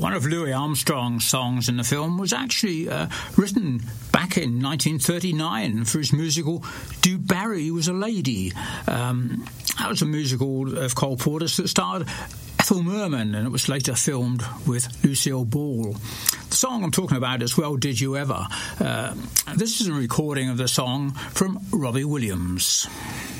One of Louis Armstrong's songs in the film was actually written back in 1939 for his musical Do Barry Was a Lady. That was a musical of Cole Porter's that starred Ethel Merman, and it was later filmed with Lucille Ball. The song I'm talking about is Well Did You Ever. This is a recording of the song from Robbie Williams.